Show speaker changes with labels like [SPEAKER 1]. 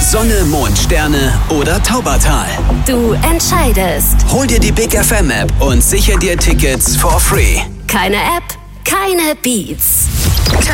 [SPEAKER 1] Sonne, Mond, Sterne oder Taubertal?
[SPEAKER 2] Du entscheidest.
[SPEAKER 1] Hol dir die Big FM App und sicher dir Tickets for free.
[SPEAKER 2] Keine App, keine Beats.